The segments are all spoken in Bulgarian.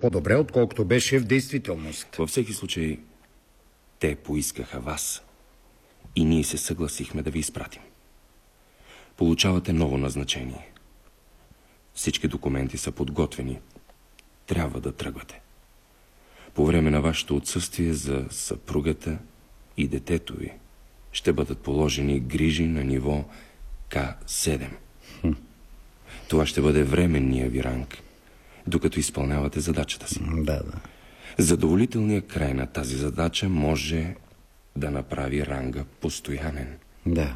по-добре, отколкото беше в действителност. Във всеки случай, те поискаха вас и ние се съгласихме да ви изпратим. Получавате ново назначение. Всички документи са подготвени. Трябва да тръгвате. По време на вашето отсъствие за съпругата и детето ви ще бъдат положени грижи на ниво К7. Това ще бъде временния ви ранг, докато изпълнявате задачата си. Да. Задоволителният край на тази задача може да направи ранга постоянен. Да.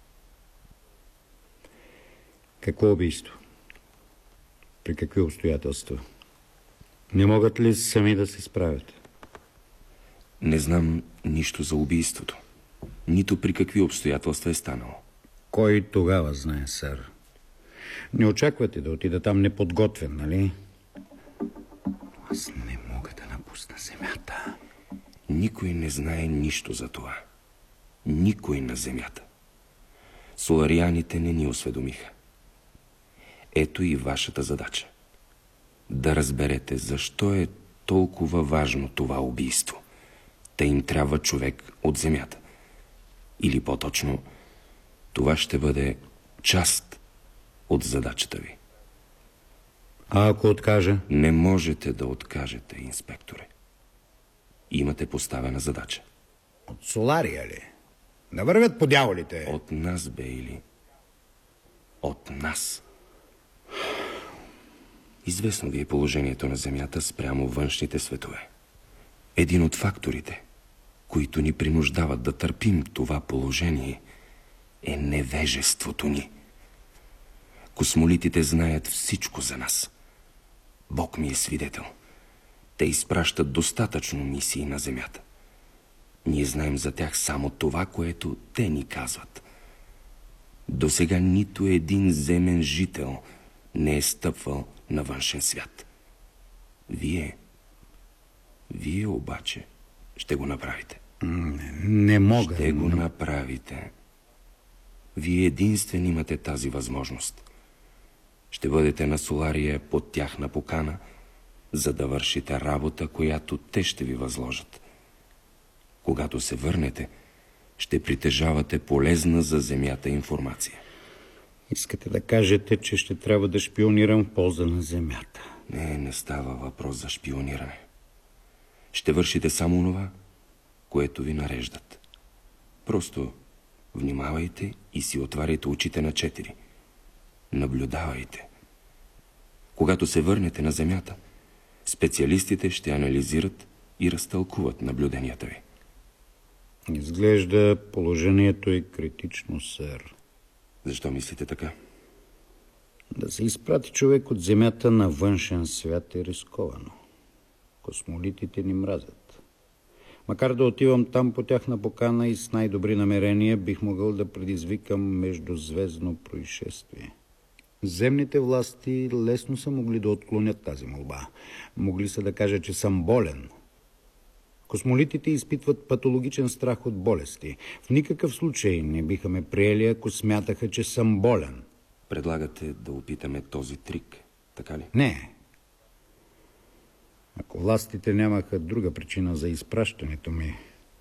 Какво убийство? При какви обстоятелства? Не могат ли сами да се справят? Не знам нищо за убийството. Нито при какви обстоятелства е станало. Кой тогава знае, сър? Не очаквате да отида там неподготвен, нали? Аз не мога да напусна земята. Никой не знае нищо за това. Никой на земята. Соларианите не ни осведомиха. Ето и вашата задача. Да разберете защо е толкова важно това убийство. Та им трябва човек от земята. Или по-точно, това ще бъде част от задачата ви. А ако откажа? Не можете да откажете, инспекторе. Имате поставена задача. От Солария ли? Да вървят по дяволите. От нас, Бейли. От нас. Известно ви е положението на Земята спрямо външните светове. Един от факторите, които ни принуждават да търпим това положение, е невежеството ни. Космолитите знаят всичко за нас. Бог ми е свидетел. Те изпращат достатъчно мисии на Земята. Ние знаем за тях само това, което те ни казват. Досега нито един земен жител не е стъпвал на външен свят. Вие обаче ще го направите. Не мога. Ще го направите. Вие единствен имате тази възможност. Ще бъдете на Солария под тяхна покана, за да вършите работа, която те ще ви възложат. Когато се върнете, ще притежавате полезна за Земята информация. Искате да кажете, че ще трябва да шпионирам в полза на Земята? Не става въпрос за шпиониране. Ще вършите само онова, което ви нареждат. Просто внимавайте и си отваряйте очите на 4. Наблюдавайте. Когато се върнете на Земята, специалистите ще анализират и разтълкуват наблюденията ви. Изглежда положението е критично, сър. Защо мислите така? Да се изпрати човек от Земята на външен свят е рисковано. Космолитите ни мразят. Макар да отивам там по тяхна покана и с най-добри намерения, бих могъл да предизвикам междузвездно происшествие. Земните власти лесно са могли да отклонят тази молба. Могли са да кажат, че съм болен. Космолитите изпитват патологичен страх от болести. В никакъв случай не биха ме приели, ако смятаха, че съм болен. Предлагате да опитаме този трик, така ли? Не. Ако властите нямаха друга причина за изпращането ми,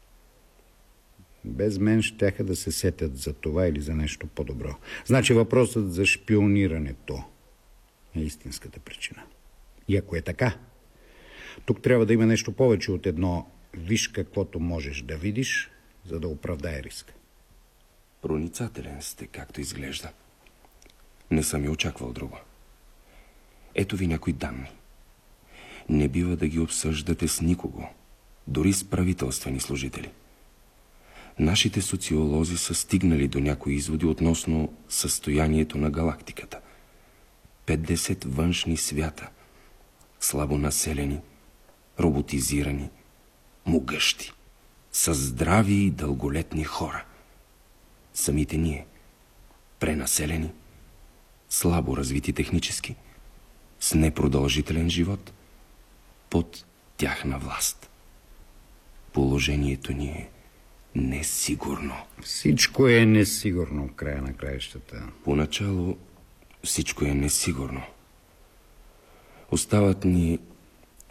без мен щяха да се сетят за това или за нещо по-добро. Значи въпросът за шпионирането е истинската причина. И ако е така, тук трябва да има нещо повече от едно виж каквото можеш да видиш, за да оправдае риска. Проницателен сте, както изглежда. Не съм и очаквал друго. Ето ви някои данни. Не бива да ги обсъждате с никого, дори с правителствени служители. Нашите социолози са стигнали до някои изводи относно състоянието на галактиката. 50 външни свята, слабо населени, роботизирани, могъщи, са здрави и дълголетни хора. Самите ние, пренаселени, слабо развити технически, с непродължителен живот, под тяхна власт. Положението ни е несигурно. Всичко е несигурно в края на краищата. Поначало всичко е несигурно. Остават ни